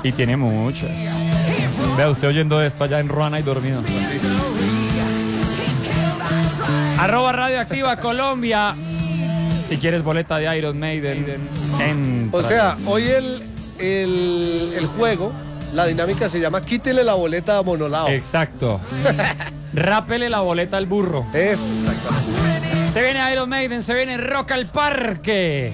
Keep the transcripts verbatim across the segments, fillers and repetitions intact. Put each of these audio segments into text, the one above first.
Y tiene muchas. Vea, usted oyendo esto allá en Ruana y dormido. Así. Arroba Radioactiva Colombia. Si quieres boleta de Iron Maiden. En o sea, hoy el, el, el juego, la dinámica se llama quítele la boleta a Monolao. Exacto. Rápele la boleta al burro. Exactamente. Se viene Iron Maiden, se viene Rock al Parque.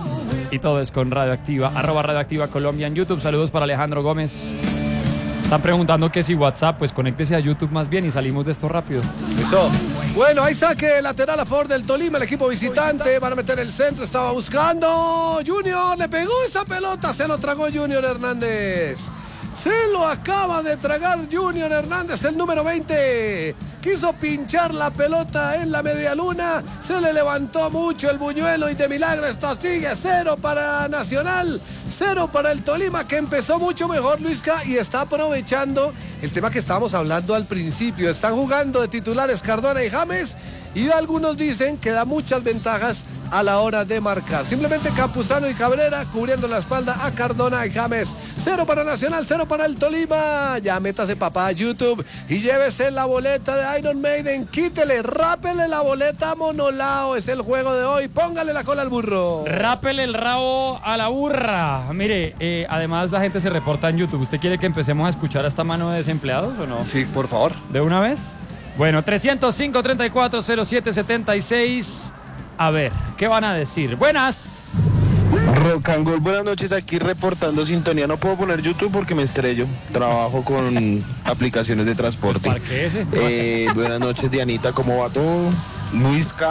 Y todo es con Radioactiva. Arroba Radioactiva Colombia en YouTube. Saludos para Alejandro Gómez. Están preguntando que si WhatsApp, pues conéctese a YouTube más bien y salimos de esto rápido. Eso. Bueno, ahí saque lateral a favor del Tolima, el equipo visitante. Van a meter el centro, estaba buscando. Junior, le pegó esa pelota, se lo tragó Junior Hernández. Se lo acaba de tragar Junior Hernández, el número veinte. Quiso pinchar la pelota en la media luna. Se le levantó mucho el buñuelo y de milagro esto sigue. Cero para Nacional, cero para el Tolima, que empezó mucho mejor, Luisca, y está aprovechando el tema que estábamos hablando al principio. Están jugando de titulares Cardona y James, y algunos dicen que da muchas ventajas a la hora de marcar. Simplemente Campuzano y Cabrera cubriendo la espalda a Cardona y James. Cero para Nacional, cero para el Tolima. Ya métase papá a YouTube y llévese la boleta de Iron Maiden. Quítele, rápele la boleta a Monolao. Es el juego de hoy. Póngale la cola al burro. Rápele el rabo a la burra. Mire, eh, además la gente se reporta en YouTube. ¿Usted quiere que empecemos a escuchar a esta mano de desempleados o no? Sí, por favor. ¿De una vez? Bueno, trescientos cinco, treinta y cuatro, cero siete, setenta y seis. A ver, ¿qué van a decir? Buenas. Rock and Roll, buenas noches, aquí reportando sintonía. No puedo poner YouTube porque me estrello. Trabajo con aplicaciones de transporte. ¿Para qué ese? Eh, buenas noches, Dianita, ¿cómo va todo? Luisca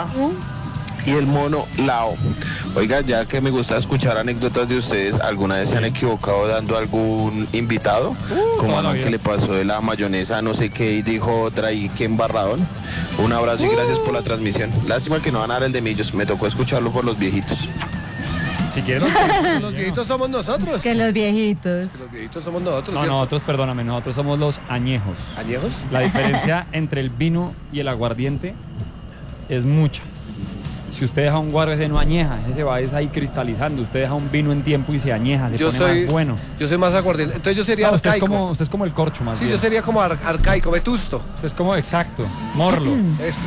y el mono Lao. Oiga, ya que me gusta escuchar anécdotas de ustedes, ¿alguna vez Sí. se han equivocado dando algún invitado? Uh, Como toda la a vida. que le pasó de la mayonesa, no sé qué, y dijo otra y qué embarradón. Un abrazo y gracias por la transmisión. Lástima que no van a dar el de Millos, me tocó escucharlo por los viejitos. Si quieren. Los viejitos somos nosotros. Que los viejitos. Los viejitos somos nosotros. No, ¿cierto? nosotros, perdóname, nosotros somos los añejos. ¿Añejos? La diferencia entre el vino y el aguardiente es mucha. Si usted deja un guaro, ese no añeja, ese se va es ahí cristalizando. Usted deja un vino en tiempo y se añeja, se Yo pone soy más bueno. Yo soy más aguardiente. Entonces yo sería No, usted, es arcaico. como, usted es como el corcho, más Sí, bien. yo sería como ar- arcaico, vetusto. Usted es como, exacto, morlo. Eso.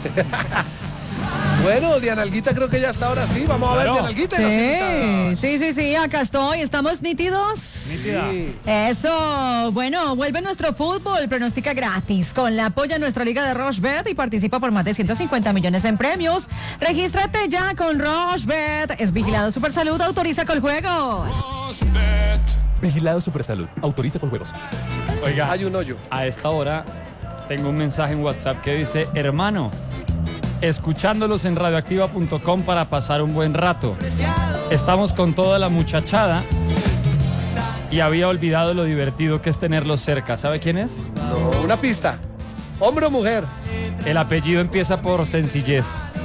Bueno, Dianalguita creo que ya está ahora sí. Vamos a ver, Claro. Dianalguita y las Sí, invitadas. sí, sí, sí, acá estoy. ¿Estamos nítidos? Nítida. Sí. Eso, bueno, vuelve nuestro fútbol, pronostica gratis con la apoya nuestra liga de Rochebet y participa por más de ciento cincuenta millones en premios. Regístrate ya con Rochebet, es vigilado Supersalud, autoriza con juegos. Vigilado Supersalud. Autoriza con juegos. Oiga, Hay un hoyo. a esta hora tengo un mensaje en WhatsApp que dice: hermano, escuchándolos en radioactiva punto com para pasar un buen rato. Estamos con toda la muchachada y había olvidado lo divertido que es tenerlos cerca. ¿Sabe quién es? No, una pista. ¿Hombre o mujer? El apellido empieza por Sencillez.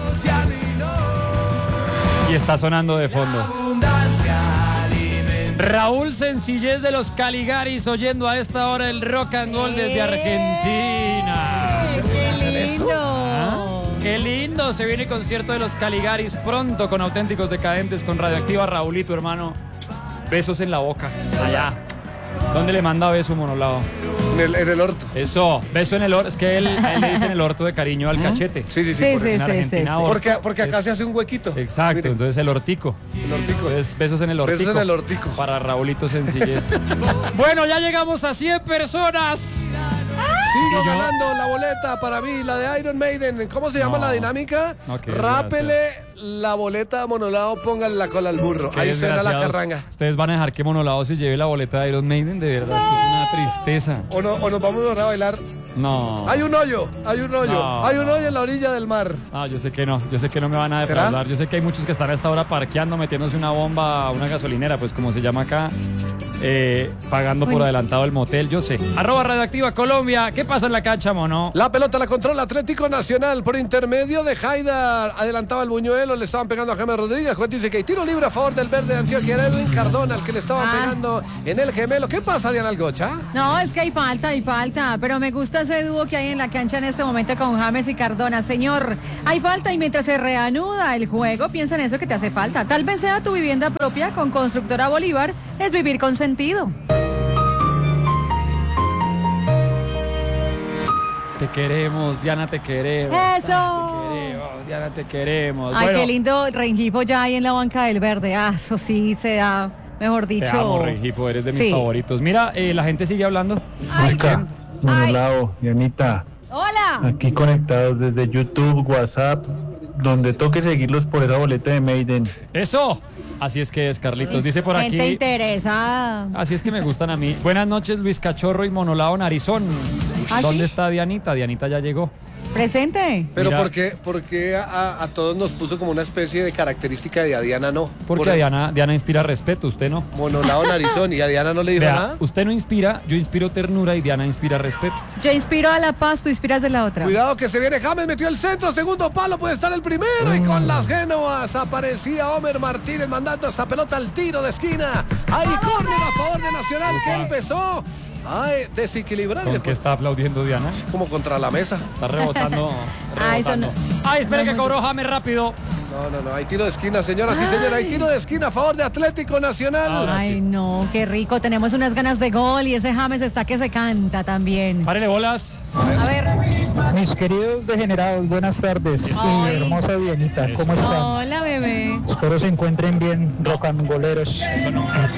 Y está sonando de fondo. Raúl Sencillez de los Caligaris, oyendo a esta hora el rock and roll desde Argentina. ¡Qué lindo! ¡Qué lindo! Se viene el concierto de los Caligaris pronto con Auténticos Decadentes, con Radioactiva. Raulito, hermano, besos en la boca. Allá. ¿Dónde le manda beso, Monolao? En el, en el orto. Eso, beso en el orto. Es que él, a él le dicen el orto de cariño al cachete. Sí, sí, sí. Sí, por sí, eso. En sí, sí, Argentina, sí. orto. Porque, porque acá Es- se hace un huequito. Exacto, Mire, entonces el hortico. el ortico. Entonces, besos en el hortico. Besos en el hortico. Para Raulito Sencillez. Bueno, ya llegamos a cien personas. Sigo ganando la boleta para mí, la de Iron Maiden. ¿Cómo se llama No. la dinámica? No, qué Rápele la boleta a Monolao, póngale la cola al burro. Qué Ahí suena la desgraciados. carranga. Ustedes van a dejar que Monolao se lleve la boleta de Iron Maiden. De verdad, esto es una tristeza. O, no, o nos vamos a bailar. No. Hay un hoyo, hay un hoyo, No. hay un hoyo en la orilla del mar. Ah, yo sé que no, yo sé que no me van a ¿Será? defraudar. Yo sé que hay muchos que están a esta hora parqueando, metiéndose una bomba a una gasolinera, pues como se llama acá, eh, pagando por adelantado el motel, yo sé. Arroba Radioactiva Colombia, ¿qué pasa en la cancha, mono? La pelota la controla Atlético Nacional por intermedio de Haidar. Adelantaba el buñuelo, le estaban pegando a James Rodríguez. El juez dice que hay tiro libre a favor del verde de Antioquia. Era Edwin Cardona el que le estaban Ah. pegando en el gemelo. ¿Qué pasa, Diana Algocha? No, es que hay falta, hay falta, pero me gusta ese dúo que hay en la cancha en este momento con James y Cardona. Señor, hay falta y mientras se reanuda el juego, piensa en eso que te hace falta. Tal vez sea tu vivienda propia con Constructora Bolívar, es vivir con sentido. Te queremos, Diana, te queremos. ¡Eso! Diana, te queremos, Diana, te queremos. Ay, Bueno, qué lindo Rengifo ya ahí en la banca del verde. Ah, eso sí se da, mejor dicho. Te amo, Rengifo, eres de mis Sí. favoritos. Mira, eh, la gente sigue hablando. Luisca, Monolao, Dianita, Hola. aquí conectados desde YouTube, WhatsApp, donde toque seguirlos por esa boleta de Maiden. ¡Eso! Así es que es, Carlitos. Dice por Gente aquí. interesada. Así es que me gustan a mí. Buenas noches, Luis Cachorro y Monolao Narizón. ¿Ah, ¿Dónde sí? está Dianita? Dianita ya llegó. Presente. Pero Mira. ¿por qué, por qué a, a todos nos puso como una especie de característica y a Diana no? Porque Por a Diana, Diana inspira respeto, usted no. Monolao narizón y a Diana no le dijo Vea, nada. usted no inspira, yo inspiro ternura y Diana inspira respeto. Yo inspiro a la paz, tú inspiras de la otra. Cuidado que se viene James, metió el centro, segundo palo, puede estar el primero. Y con las Génovas aparecía Homer Martínez mandando esa pelota al tiro de esquina. Ahí córner a favor de Nacional que empezó a desequilibrar. ¿Con qué está aplaudiendo Diana? Como contra la mesa. Está rebotando. Ah, eso rebotando. no- Ay, espere no, que muy cobró James rápido. No, no, no, hay tiro de esquina, señoras y señores, hay tiro de esquina a favor de Atlético Nacional. Ahora Ay, sí. no, qué rico. Tenemos unas ganas de gol y ese James está que se canta también. Párele bolas. A ver. Mis queridos degenerados, buenas tardes. Ay. Hermosa Dianita, ¿cómo están? Hola, bebé. Espero se encuentren bien, rocangoleros. Eso nunca.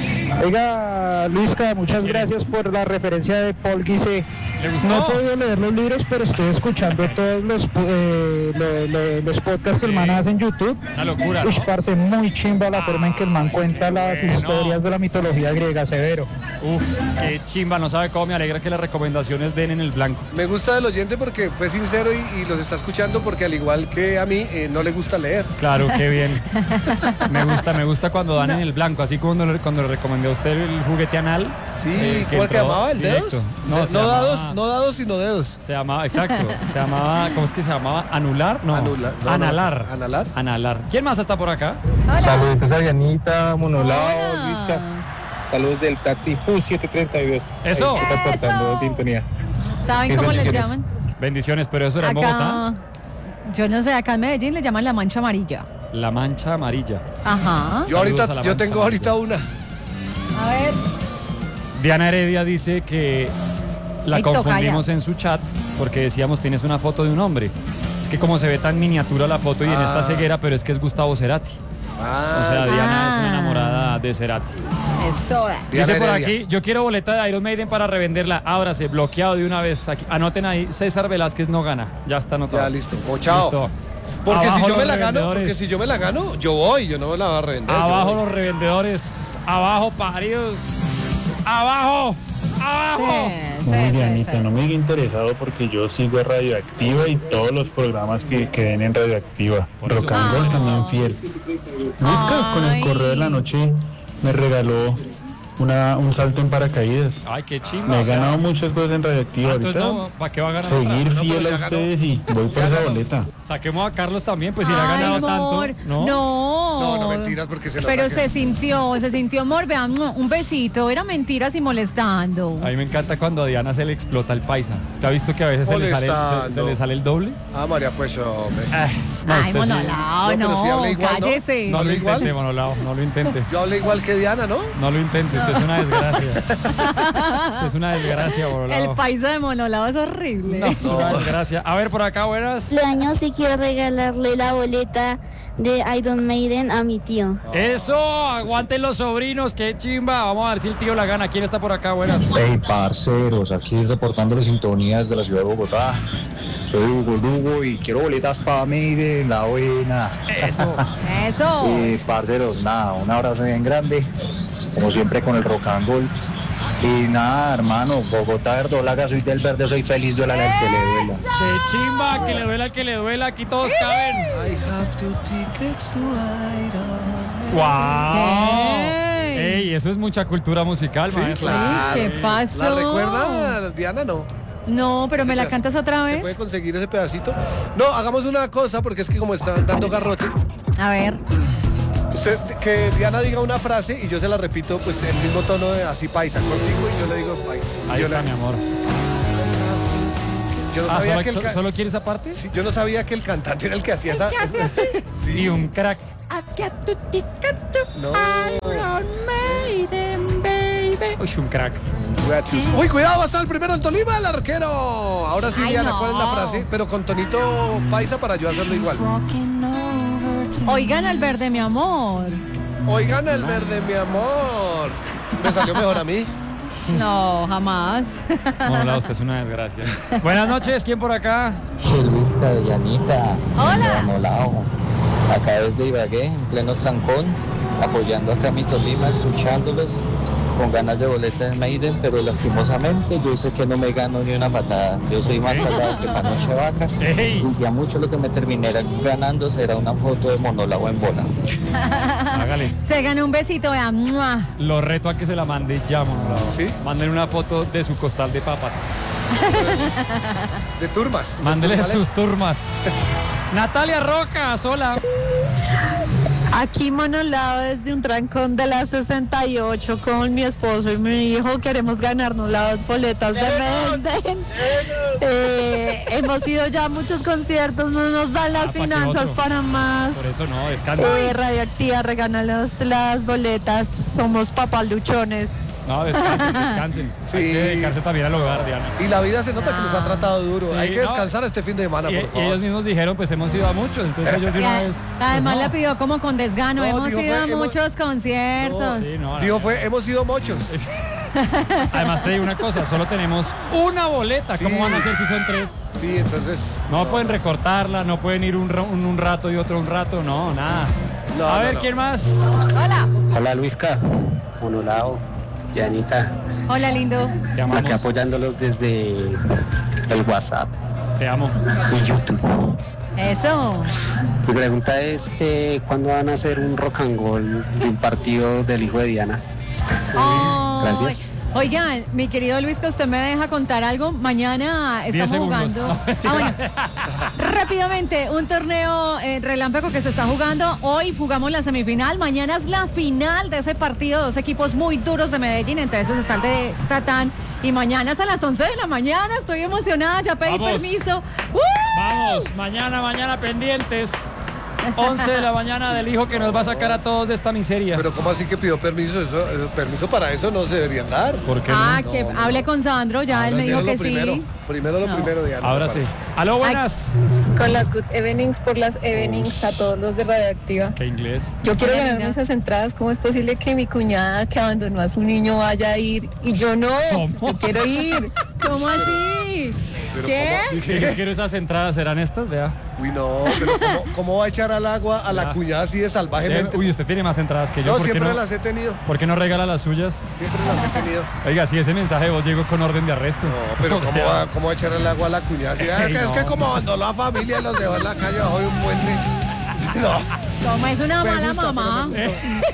Oiga, Luisca, muchas gracias por la referencia de Paul Guisé. ¿Le gustó? No he podido leer los libros, pero estoy escuchando todos los, eh, lo- lo- los podcasts que el Sí. man hace en YouTube. Una locura, ¿no? Uy, parce, muy chimba la forma en que el man cuenta las bueno. historias de la mitología griega, severo. Uf, qué chimba. No sabe cómo me alegra que las recomendaciones den en el blanco. Me gusta del oyente porque fue sincero y, y los está escuchando porque al igual que a mí eh, no le gusta leer. Claro, qué bien. Me gusta, me gusta cuando dan en el blanco. Así como cuando le, cuando le recomendé a usted el juguete anal. Sí, eh, ¿cómo que entró llamaba? ¿El directo. dedos? No, No, se llamaba- dados, no dados, sino dedos. Se llamaba, exacto. Se llamaba, ¿cómo es que se llamaba? ¿Anular? No. Anular, no, no. Analar. ¿Analar? Analar. ¿Quién más está por acá? Saludos a Dianita, Monolao, Hola. Luisca. Saludos del taxi F U siete treinta y dos. Eso. Ahí, reportando Eso. sintonía. ¿Saben cómo les bendiciones. llaman? Bendiciones, pero eso era en Bogotá. Acá. Yo no sé, acá en Medellín le llaman la mancha amarilla. La mancha amarilla. Ajá. Yo Saludos ahorita, a la yo mancha tengo ahorita una. A ver. Diana Heredia dice que la Ay, confundimos tocaya. en su chat porque decíamos tienes una foto de un hombre. Es que como se ve tan miniatura la foto y en esta Ah. ceguera, pero es que es Gustavo Cerati. Ah, O sea, Diana es una Ah. enamorada de Cerati. Eso. Diana Dice por Heredia. aquí, yo quiero boleta de Iron Maiden para revenderla. Ábrase, bloqueado de una vez. Aquí, anoten ahí, César Velázquez no gana. Ya está anotado. Ya, listo. Oh, chao. Listo. Porque Abajo si yo los me la gano, revendedores. porque si yo me la gano, yo voy, yo no me la voy a revender. yo Abajo voy. los revendedores. Abajo paridos. Abajo. Abajo. Sí, sí, Muy sí, Dianita, sí. no me diga interesado porque yo sigo a Radioactiva y todos los programas que queden en Radioactiva. Por eso. Rock and Roll Ah. también fiel. Luisca, con el Ay. correo de la noche me regaló una, un salto en paracaídas. Ay, qué chimba. Me he o sea, ganado muchas cosas en Radioactiva. ah, entonces Ahorita no, ¿para qué va a ganar seguir otra? No, fiel pero a ya ganó. ustedes y voy por Ya esa ganó. boleta. Saquemos a Carlos también, pues si le ha Ay, ganado amor, tanto. No. no. No, no, mentiras, porque se nota Pero que- se sintió, se sintió, amor, vean, un besito, era mentiras y molestando. A mí me encanta cuando a Diana se le explota el paisa. ¿Usted ha visto que a veces se le, sale, se- se, Molestando. le sale el doble? Ah, María, pues, hombre. Ay, no, Ay, usted sí. Monolao, No, no, pero sí habla igual, ¿no? cállese. No lo ¿Habla igual? intente, Monolao, no lo intente. Yo hablé igual que Diana, ¿no? No lo intente, usted es una desgracia. Usted es una desgracia, Monolao. El paisa de Monolao es horrible. No, es una desgracia. A ver, por acá, buenas. Años sí quiero regalarle la boleta de Iron Maiden a mi tío. Eso, aguanten los sobrinos, qué chimba. Vamos a ver si el tío la gana. ¿Quién está por acá, buenas? Hey, parceros, aquí reportándole sintonías de la ciudad de Bogotá. Soy Hugo Lugo y quiero boletas para mí de la buena. Eso. Eso. Y parceros, nada, un abrazo bien grande, como siempre con el rock and roll. Y nada, hermano, Bogotá, Verdolaga, soy del verde, soy feliz, duélale al que le duela. Qué chimba, que le duela al que le duela. Aquí todos caben. I have two tickets to Iron. ¡Wow! Ey. Ey, eso es mucha cultura musical, Sí, maestro. claro. ¿Qué pasó? ¿La recuerda, Diana? No. No, pero me Ese la pedazo. cantas otra ¿Se vez. puede conseguir ese pedacito? No, hagamos una cosa, porque es que como están dando garrote, A ver. usted, que Diana diga una frase y yo se la repito, pues el mismo tono de así paisa, contigo y yo le digo paisa. Ahí yo, está, le- mi amor. yo no Ah, sabía ¿solo, que el so- ca- ¿solo quieres esa parte? sí, yo no sabía que el cantante era el que hacía esa. ¿Qué hace así? Sí. Y un crack. No. Iron Maiden, baby. Uy, un crack. Uy, cuidado, va a estar el primero en Tolima, el arquero. Ahora sí, Ay, Diana, no. ¿cuál es la frase? Pero con tonito paisa para yo hacerlo igual. Oigan al verde, mi amor. Oigan el verde, mi amor. Me salió mejor a mí. No, jamás. Hola, usted es una desgracia. Buenas noches, ¿quién por acá? Luisca de Llanita. Hola. Monolao. Acá desde Ibagué, en pleno trancón, apoyando acá a mi Tolima, escuchándolos, con ganas de boleta de Maiden, pero lastimosamente yo sé que no me gano ni una patada. Yo soy más salado que Panoche Vaca. Ey. Y si a mucho lo que me terminará ganando será una foto de Monólogo en bola. Hágale. Se ganó un besito, vea. ¡Mua! Lo reto a que se la mande ya, Monolao. ¿Sí? Manden una foto de su costal de papas. De turmas. Mándele ¿Vale? sus turmas. Natalia Roca, hola. Aquí Monolado desde un trancón de la sesenta y ocho con mi esposo y mi hijo. Queremos ganarnos las boletas de Medellín. Eh, hemos ido ya a muchos conciertos, no nos dan las Ah, ¿pa' qué finanzas otro? para más. Por eso no, descansa. Eh, Radioactiva, regálanos las boletas. Somos papaluchones. No, descansen, descansen. Sí. Hay que dedicarse también al hogar, Diana. Y la vida se nota que nos ha tratado duro. Sí, Hay que no. descansar este fin de semana, Y, por y favor. ellos mismos dijeron, pues hemos ido a muchos, entonces ellos de Y una a- vez. Además pues, la no. pidió como con desgano. No, hemos dijo, ido a fue- hemos- muchos conciertos. Sí, no, no. Dijo fue, hemos sido muchos. Además te digo una cosa, solo tenemos una boleta. Sí. ¿Cómo van a hacer si son tres? Sí, entonces. No pueden recortarla, no pueden ir un, ra- un, un rato y otro un rato, no, nada. No, a no, ver, no. ¿quién más? Hola. Hola Luisca, Monolao, Llanita, Hola, lindo. Te amamos, apoyándolos desde el WhatsApp te amo. y YouTube. Eso. Mi pregunta es, eh, ¿cuándo van a hacer un rock and roll de un partido del hijo de Diana? Ay, Gracias. Oigan, mi querido Luis, que usted me deja contar algo. Mañana Diez estamos segundos. jugando. Ah, bueno. Rápidamente, un torneo eh, relámpago que se está jugando. Hoy jugamos la semifinal. Mañana es la final de ese partido. Dos equipos muy duros de Medellín. Entre esos está el de Tatán. Y mañana es a las once de la mañana. Estoy emocionada. Ya pedí Vamos. permiso. ¡Uh! Vamos, mañana, mañana pendientes. once de la mañana del hijo que nos va a sacar a todos de esta miseria. Pero ¿cómo así que pidió permiso? Eso, eso- permiso para eso no se deberían dar. ¿Por qué Ah, no? que hable con Sandro. Ya él me dijo Primero que lo primero. sí. Primero lo No. primero, Diana. Ahora me sí. parece. Aló, buenas. Con las good evenings por las evenings a todos los de Radioactiva. ¿Qué inglés? Yo quiero Hola, ganarme linda. esas entradas. ¿Cómo es posible que mi cuñada que abandonó a su niño vaya a ir y yo no? ¿Cómo? Yo quiero ir. ¿Cómo así? Pero ¿Qué? ¿cómo? ¿Qué? Yo quiero esas entradas, ¿serán estas? Vea. Uy, no, pero ¿cómo, cómo va a echar al agua a la Ya. cuñada así de salvajemente? Uy, usted tiene más entradas que yo. no, ¿Por qué siempre no, las he tenido. ¿Por qué no regala las suyas? Siempre las he tenido. Oiga, si ese mensaje de vos llegó con orden de arresto. No, pero O ¿cómo sea, va, ¿cómo va a echar el agua a la cuñada? Si, ah, Ey, que es no. que como abandonó a familia y los dejó en la calle bajo de un puente. No, Como es una me mala gusta, mamá. pero me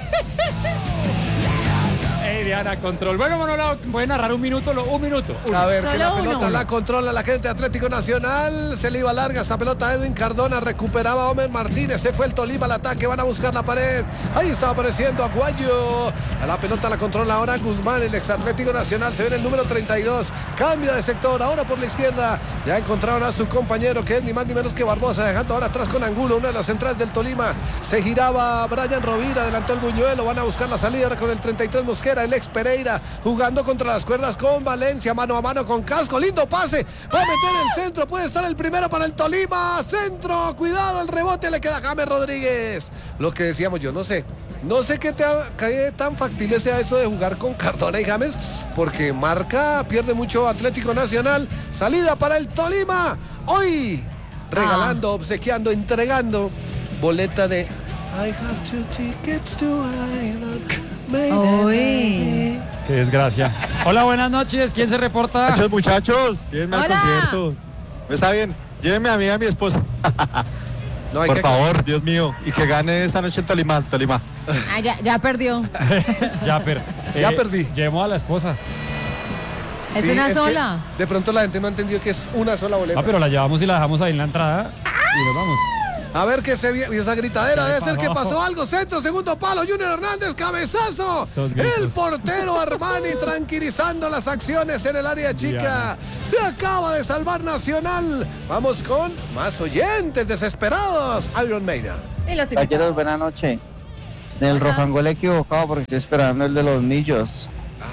Ey, Diana, control. Bueno, Monolao, voy a narrar un minuto, lo- un minuto. uno. A ver, que Solo la uno. pelota la controla la gente de Atlético Nacional. Se le iba larga esa pelota a Edwin Cardona. Recuperaba a Homer Martínez. Se fue el Tolima al ataque. Van a buscar la pared. Ahí estaba apareciendo Aguayo. A la pelota la controla ahora Guzmán, el ex Atlético Nacional. Se viene el número treinta y dos. Cambio de sector. Ahora por la izquierda. Ya encontraron a su compañero, que es ni más ni menos que Barbosa. Dejando ahora atrás con Angulo, una de las centrales del Tolima. Se giraba Brian Rovira. Adelantó el Buñuelo. Van a buscar la salida ahora con el treinta y tres Mosquera. El ex Pereira. Jugando contra las cuerdas con Valencia, mano a mano con Casco, lindo pase, va a meter el centro, puede estar el primero para el Tolima, centro, cuidado, el rebote le queda a James Rodríguez. Lo que decíamos, yo no sé, no sé qué, te ha- qué tan factible sea eso de jugar con Cardona y James, porque marca, pierde mucho Atlético Nacional, salida para el Tolima, hoy regalando, obsequiando, entregando boleta de I have two tickets to Ireland. Uy. Qué desgracia. Hola, buenas noches. ¿Quién se reporta? Muchachos, muchachos, llévenme al Hola. concierto. Está bien, llévenme a mí y a mi esposa. No, hay Por que- favor, Dios mío. Y que gane esta noche el Tolima, Tolima. Ah, ya, ya perdió. Ya, per, Ya perdí. Llevo a la esposa. Es Sí, una que sola. de pronto la gente no ha entendido que es una sola boleta. Ah, pero la llevamos y la dejamos ahí en la entrada y nos vamos. A ver qué se viene. Y esa gritadera ¿Qué debe ser que pasó? pasó algo. Centro, segundo palo. Junior Hernández, cabezazo. Esos gritos. El portero Armani tranquilizando las acciones en el área chica. Se acaba de salvar Nacional. Vamos con más oyentes desesperados. Iron Maiden. Y los Caballeros, buenas noches. En el Hola. Rojangol equivocado porque estoy esperando el de los millos.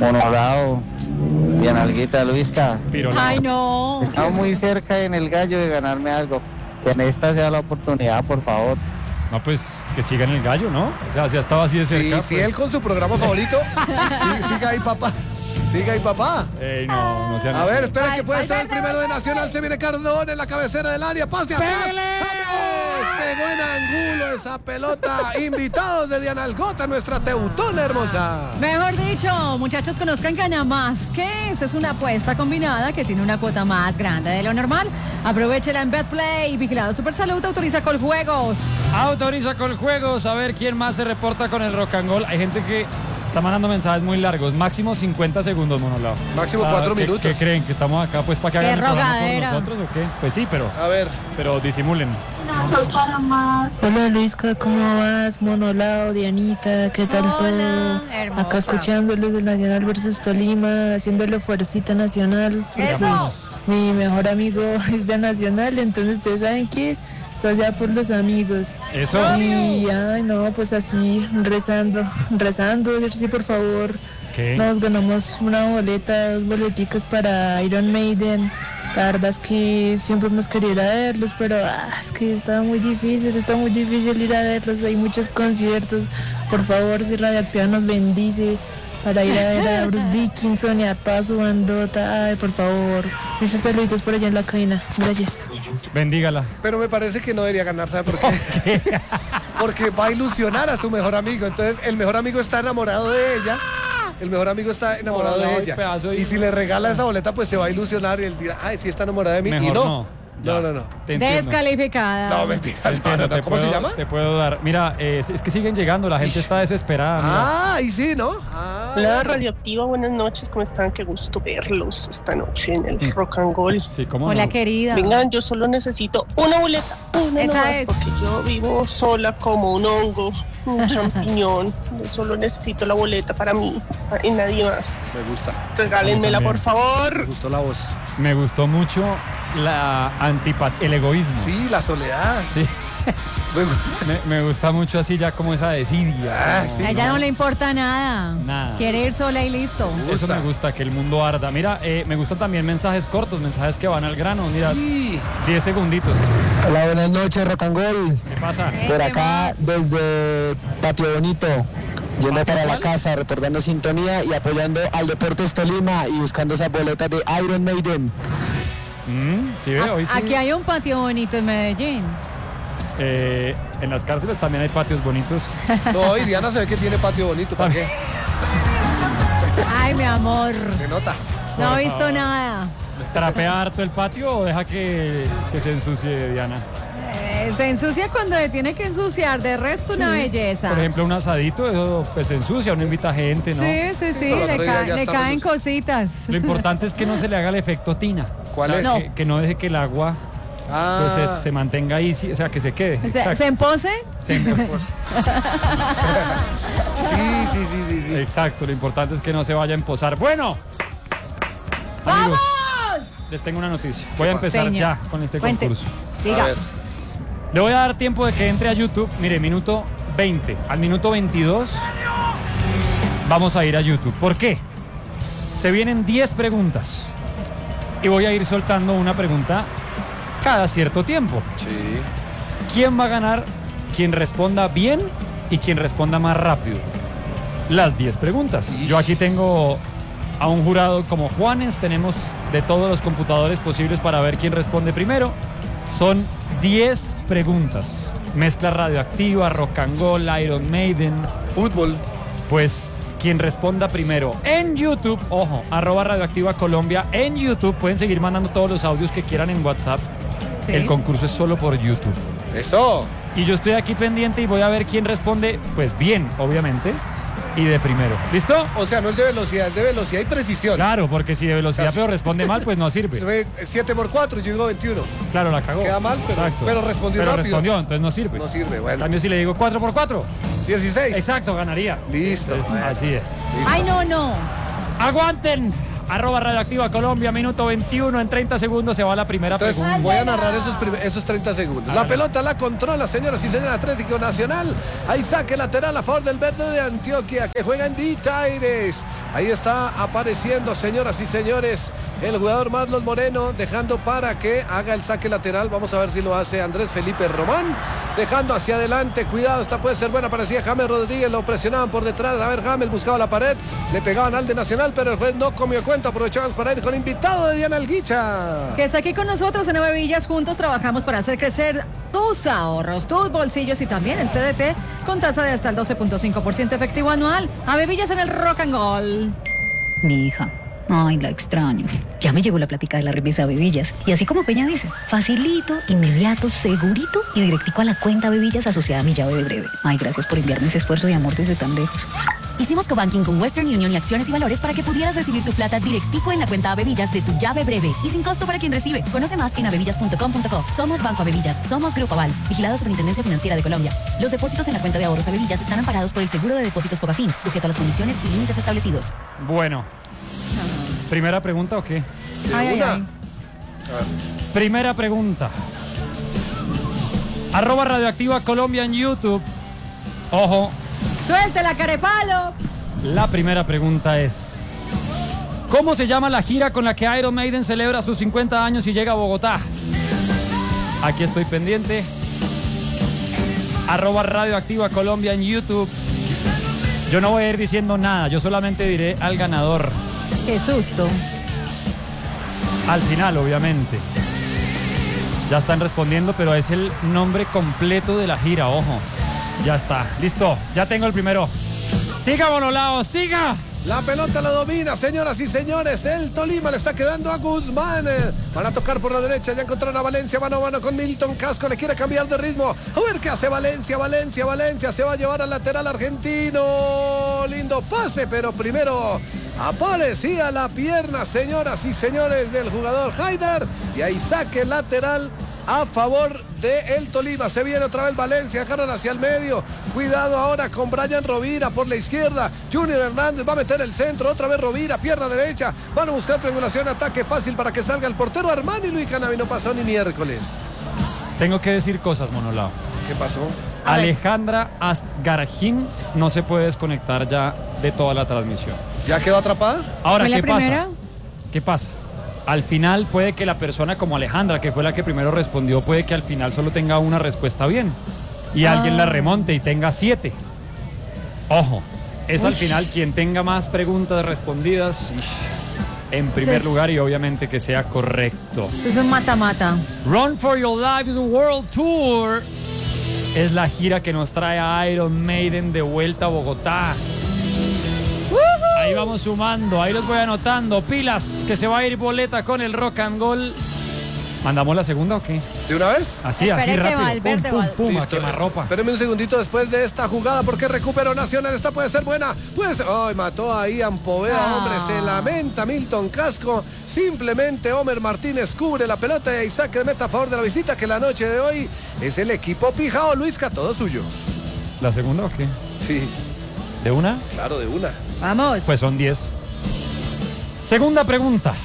Monolado, Dianalguita, Luisca. Ay, no. Estamos muy cerca en el gallo de ganarme algo. Que en esta sea la oportunidad, por favor. No, pues que siga en el gallo, ¿no? O sea, si ha estado así de cerca. Sí, fiel pues... con su programa favorito. Sí, siga ahí, papá. Siga ahí, papá. Ey, no, no sean A así. ver, espera Ay, que puede ay, ser ay, el primero de Nacional. Se viene Cardón en la cabecera del área. Pase atrás. ¡Vamos! Pegó en ángulo esa pelota. Invitados de Diana Algota, nuestra teutona hermosa. Mejor dicho, muchachos, conozcan Gana Más, que es, es una apuesta combinada que tiene una cuota más grande de lo normal. Aprovechela en BetPlay. Vigilado Supersalud, autoriza Coljuegos. Autoriza Coljuegos. A ver quién más se reporta con el rock and roll. Hay gente que está mandando mensajes muy largos. Máximo cincuenta segundos, Monolao. Máximo Ah, cuatro ¿qué- minutos. ¿Qué creen? ¿Que estamos acá pues para que Qué hagan el programa rogadera. con nosotros o qué? Pues sí, pero, A ver. pero disimulen. Hola Luisca, ¿cómo vas? Monolao, Dianita, ¿qué tal Hola, todo? hermosa. Acá escuchándolos de Nacional versus Tolima, haciéndole fuercita nacional. Eso. Mi mejor amigo es de Nacional, entonces ustedes saben que todo sea por los amigos. Eso. Y ay no, pues así, rezando, rezando, sí, por favor. ¿Qué? Nos ganamos una boleta, dos boleticas para Iron Maiden. La verdad es que siempre hemos querido ir a verlos, pero ah, es que está muy difícil, está muy difícil ir a verlos. Hay muchos conciertos. Por favor, si Radioactiva nos bendice para ir a ver a Bruce Dickinson y a toda su bandota. Ay, por favor. Muchos saluditos por allá en la cabina. Gracias. Bendígala. Pero me parece que no debería ganar, ¿sabe por qué? Porque va a ilusionar a su mejor amigo. Entonces, el mejor amigo está enamorado de ella. El mejor amigo está enamorado No, no, de ella. pedazo de- Y si le regala esa boleta, pues se va a ilusionar y él dirá, ay, sí está enamorada de mí. Mejor y no. no. Ya, No, no, no. Te entiendo. Descalificada. No, mentira. Te no, entiendo, no, no. te ¿Cómo puedo- se llama? Te puedo dar. Mira, eh, es que siguen llegando, la gente está desesperada. mira. Ah, ahí sí, ¿no? Ah. Hola Radioactiva, buenas noches, ¿cómo están? Qué gusto verlos esta noche en el Rock and Roll. Sí, ¿cómo Hola, no? querida. Vengan, yo solo necesito una boleta, una Esa nomás, es. porque yo vivo sola como un hongo, un champiñón. Yo solo necesito la boleta para mí y nadie más. Me gusta. Regálenmela, también. por favor. Me gustó la voz. Me gustó mucho la antipatía, el egoísmo. Sí, la soledad. Sí. Me gu- Me, me gusta mucho así ya como esa desidia. Ah, como- sí. A ella no le importa nada. Nada. Quiere ir sola y listo. Eso me gusta, que el mundo arda. Mira, eh, me gustan también mensajes cortos, mensajes que van al grano. Mira, Sí. diez segunditos. Hola, buenas noches, Rock and Roll. ¿Qué pasa? Eh, Por ¿qué acá, más? desde Patio Bonito, yendo ¿Patio para la cuál? casa, reportando sintonía y apoyando al Deportes Tolima y buscando esas boletas de Iron Maiden. Mm, sí, ve, hoy sí. Aquí hay un patio bonito en Medellín. Eh, en las cárceles también hay patios bonitos. No, y Diana se ve que tiene patio bonito. ¿Para qué? Ay, mi amor. Se nota. No Por he visto favor. nada. ¿Trapea harto el patio o deja que, que se ensucie, Diana? Eh, se ensucia cuando le tiene que ensuciar. De resto, una belleza. Por ejemplo, un asadito, eso pues se ensucia, uno invita gente, ¿no? Sí, sí, sí. pero el Le, otro día ca- ya le estamos caen los- cositas. Lo importante es que no se le haga el efecto tina. ¿Cuál O sea, es? No. Que, que no deje que el agua Ah, pues, se, se mantenga ahí, sí, o sea, que se quede. ¿Se, Exacto. ¿Se empose? Se- sí, sí, sí, sí, sí. Exacto, lo importante es que no se vaya a emposar. Bueno, amigos, les tengo una noticia. Voy a empezar Señor. ya con este Cuente. concurso. Diga. A ver. Le voy a dar tiempo de que entre a YouTube. Mire, minuto veinte. Al minuto veintidós vamos a ir a YouTube. ¿Por qué? Se vienen diez preguntas. Y voy a ir soltando una pregunta cada cierto tiempo. Sí. ¿Quién va a ganar? Quien responda bien y quien responda más rápido. Las diez preguntas. Yo aquí tengo a un jurado como Juanes. Tenemos de todos los computadores posibles para ver quién responde primero. Son diez preguntas. Mezcla radioactiva, rock and roll, Iron Maiden. Fútbol. Pues quien responda primero en YouTube, ojo, arroba radioactiva Colombia en YouTube. Pueden seguir mandando todos los audios que quieran en WhatsApp. Sí. El concurso es solo por YouTube. Eso. Y yo estoy aquí pendiente y voy a ver quién responde, pues bien, obviamente, y de primero. ¿Listo? O sea, no es de velocidad, es de velocidad y precisión. Claro, porque si de velocidad Casi. pero responde mal, pues no sirve. siete por cuatro, yo digo veintiuno. Claro, la cagó. Queda mal, pero- Exacto. pero respondió Pero rápido. respondió, entonces no sirve. No sirve, En bueno. cambio, si le digo cuatro por cuatro, dieciséis. exacto, ganaría. Listo. Entonces, Bueno. así es. Ay, no, no. Aguanten, arroba Radioactiva Colombia, minuto veintiuno, en treinta segundos se va la primera Entonces, pregunta. voy a narrar esos, prim- esos treinta segundos. La Hágale. pelota la controla, señoras y señores, Atlético Nacional. Ahí saque lateral a favor del Verde de Antioquia, que juega en Ditaires. Ahí está apareciendo, señoras y señores, el jugador Marlon Moreno, dejando para que haga el saque lateral. Vamos a ver si lo hace Andrés Felipe Román, dejando hacia adelante. Cuidado, esta puede ser buena. Parecía James Rodríguez, lo presionaban por detrás. A ver, James buscaba la pared, le pegaban al de Nacional, pero el juez no comió cuenta. Aprovechamos para ir con invitado de Diana Alguicha, Que está aquí con nosotros en Nueve Villas. Juntos trabajamos para hacer crecer tus ahorros, tus bolsillos y también el C D T con tasa de hasta el doce punto cinco por ciento efectivo anual. Ave Villas en el Rock and Roll. Mi hija. Ay, la extraño. Ya me llegó la plática de la remesa Bebillas. Y así como Peña dice, facilito, inmediato, segurito y directico a la cuenta Bebillas asociada a mi llave de breve. Ay, gracias por enviarme ese esfuerzo de amor desde tan lejos. Hicimos cobanking con Western Union y Acciones y Valores para que pudieras recibir tu plata directico en la cuenta Avevillas de tu llave breve y sin costo para quien recibe. Conoce más en avevillas punto com punto co. Somos Banco Avevillas, somos Grupo Aval, vigilado Superintendencia Financiera de Colombia. Los depósitos en la cuenta de ahorros Avevillas están amparados por el Seguro de Depósitos Fogafín, sujeto a las condiciones y límites establecidos. Bueno, ¿primera pregunta o qué? Ay, ay, ay. Primera pregunta. Arroba Radioactiva Colombia en YouTube. Ojo, Suelte la carepalo. la primera pregunta es: ¿cómo se llama la gira con la que Iron Maiden celebra sus cincuenta años y llega a Bogotá? Aquí estoy pendiente. Arroba Radioactiva Colombia en YouTube. Yo no voy a ir diciendo nada, yo solamente diré al ganador. Qué susto. Al final, obviamente. Ya están respondiendo, pero es el nombre completo de la gira, ojo. Ya está, listo, ya tengo el primero. Siga, Bonolao, siga. La pelota la domina, señoras y señores. El Tolima le está quedando a Guzmán. Van a tocar por la derecha. Ya encontraron a Valencia mano a mano con Milton Casco. Le quiere cambiar de ritmo. A ver qué hace Valencia, Valencia, Valencia. Se va a llevar al lateral argentino. Lindo pase, pero primero aparecía la pierna, señoras y señores, del jugador Haider. Y ahí saque lateral a favor de el Tolima. Se viene otra vez Valencia, agarran hacia el medio. Cuidado ahora con Brian Rovira por la izquierda. Junior Hernández va a meter el centro. Otra vez Rovira, pierna derecha. Van a buscar triangulación, ataque fácil para que salga el portero Armani. Luis Canavi no pasó ni miércoles. Tengo que decir cosas, Monolao. ¿Qué pasó? Alejandra Astgarjin no se puede desconectar ya de toda la transmisión. ¿Ya quedó atrapada? Ahora, ¿Fue la ¿qué pasa? primera? ¿Qué pasa? Al final puede que la persona como Alejandra, que fue la que primero respondió, puede que al final solo tenga una respuesta bien y Ah. alguien la remonte y tenga siete. Ojo, es al Uy. final quien tenga más preguntas respondidas en primer Eso es- lugar y obviamente que sea correcto. Eso es un mata-mata. Run for Your Life World Tour es la gira que nos trae a Iron Maiden de vuelta a Bogotá. Ahí vamos sumando, ahí los voy anotando. Pilas, que se va a ir boleta con el Rock and Roll. ¿Mandamos la segunda o qué? ¿De una vez? Así, Espere así que rápido. Valverde pum, va- pum, pum, a Listo. quemarropa. Espérenme un segundito después de esta jugada porque recuperó Nacional. Esta puede ser buena. Puede ser... Ay, mató ahí a Poveda, Ah. hombre. Se lamenta Milton Casco. Simplemente Homer Martínez cubre la pelota y ahí saque de meta a favor de la visita, que la noche de hoy es el equipo Pijao. Luisca, todo suyo. ¿La segunda o qué? Sí, ¿De una? claro, de una. Vamos. Pues son diez. Segunda pregunta.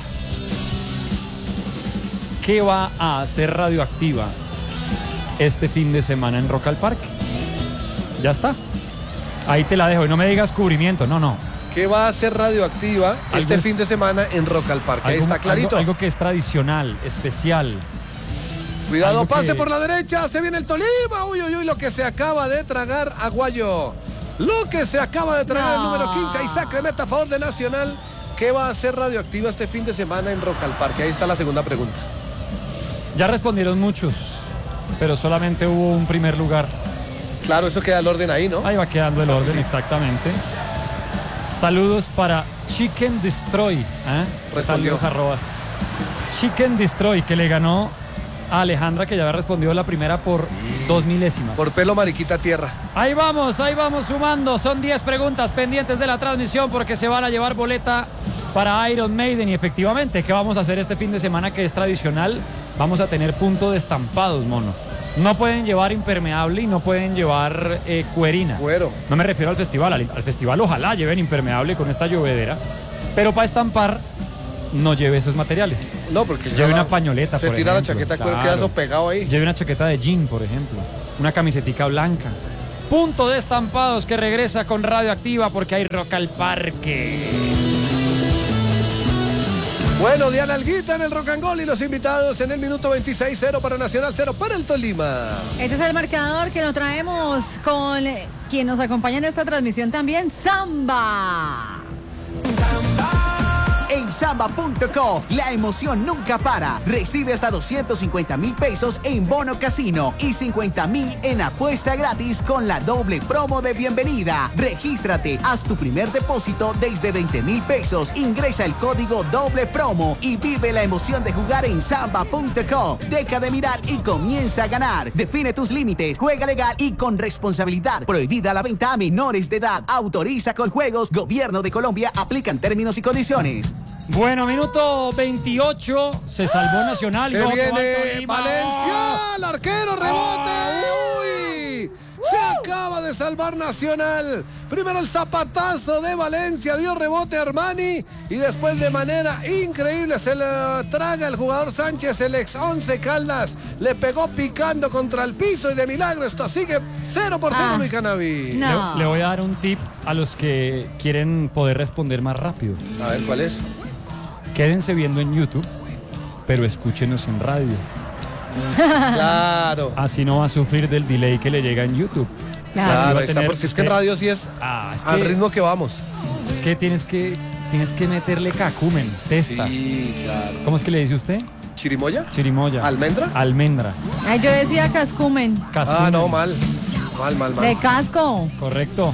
¿Qué va a hacer Radioactiva este fin de semana en Rock al Parque? Ya está. Ahí te la dejo y no me digas cubrimiento, no, no. ¿Qué va a hacer Radioactiva este es- fin de semana en Rock al Parque? Ahí Algo- está clarito. Algo, algo que es tradicional, especial. Cuidado, algo pase que- por la derecha, se viene el Tolima. Uy, uy, uy, lo que se acaba de tragar Aguayo. Lo que se acaba de tragar el No. número quince. Ahí saca de meta a favor de Nacional. ¿Qué va a hacer Radioactiva este fin de semana en Rock al Parque? Ahí está la segunda pregunta. Ya respondieron muchos, pero solamente hubo un primer lugar. Claro, eso queda el orden ahí, ¿no? Ahí va quedando el orden, exactamente. Saludos para Chicken Destroy. ¿eh? Respondió. Saludos arrobas. Chicken Destroy, que le ganó a Alejandra, que ya había respondido la primera por dos milésimas. Por pelo mariquita tierra. Ahí vamos, ahí vamos sumando. Son diez preguntas pendientes de la transmisión porque se van a llevar boleta para Iron Maiden. Y efectivamente, ¿qué vamos a hacer este fin de semana que es tradicional? Vamos a tener punto de estampados, mono. No pueden llevar impermeable y no pueden llevar eh, cuerina. Cuero. No me refiero al festival. Al, al festival ojalá lleven impermeable con esta llovedera. Pero para estampar no lleve esos materiales. No, porque lleve ya una la- pañoleta, se por tira la ejemplo. chaqueta de cuero, queda eso pegado ahí. Lleve una chaqueta de jean, por ejemplo. Una camisetica blanca. Punto de estampados que regresa con Radioactiva porque hay Rock al Parque. Bueno, Diana Alguita en el Rock and Roll y los invitados en el minuto veintiséis, cero para Nacional, cero para el Tolima. Este es el marcador que lo traemos con eh, quien nos acompaña en esta transmisión también, Samba. En samba punto co, la emoción nunca para. Recibe hasta doscientos cincuenta mil pesos en bono casino y cincuenta mil en apuesta gratis con la doble promo de bienvenida. Regístrate, haz tu primer depósito desde veinte mil pesos, ingresa el código doble promo y vive la emoción de jugar en samba punto co. Deja de mirar y comienza a ganar. Define tus límites, juega legal y con responsabilidad. Prohibida la venta a menores de edad. Autoriza con juegos. Gobierno de Colombia. Aplican términos y condiciones. Bueno, minuto veintiocho, se salvó Nacional. Se gol, viene gol, Tolima. Valencia, el arquero, rebote. Uy, se acaba de salvar Nacional. Primero el zapatazo de Valencia, dio rebote a Armani y después de manera increíble se le traga el jugador Sánchez, el ex once Caldas. Le pegó picando contra el piso y de milagro esto sigue cero por cero, Ah, mi Cannabis. no. Le, le voy a dar un tip a los que quieren poder responder más rápido. A ver, ¿cuál es? Quédense viendo en YouTube, pero escúchenos en radio. Claro. Así no va a sufrir del delay que le llega en YouTube. Claro, Así va a ahí está, tener porque es que en usted- radio sí es Ah, es al que- ritmo que vamos. Es que tienes que tienes que meterle cacumen, testa. Sí, claro. ¿Cómo es que le dice usted? ¿Chirimoya? Chirimoya. ¿Almendra? Almendra. Ay, yo decía cascumen. Cascumen. Ah, no, mal. Mal, mal, mal. De casco. Correcto.